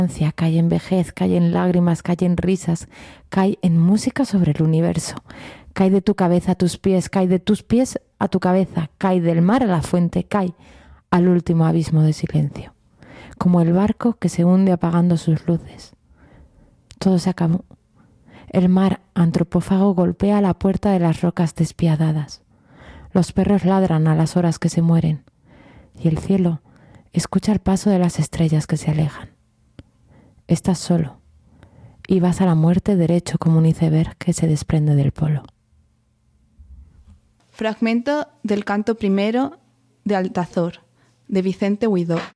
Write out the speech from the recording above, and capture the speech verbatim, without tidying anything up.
Cae en vejez, cae en lágrimas, cae en risas, cae en música sobre el universo. Cae de tu cabeza a tus pies, cae de tus pies a tu cabeza, cae del mar a la fuente, cae al último abismo de silencio, como el barco que se hunde apagando sus luces. Todo se acabó. El mar antropófago golpea la puerta de las rocas despiadadas. Los perros ladran a las horas que se mueren, y el cielo escucha el paso de las estrellas que se alejan. Estás solo, y vas a la muerte derecho como un iceberg que se desprende del polo. Fragmento del canto primero de Altazor, de Vicente Huidó.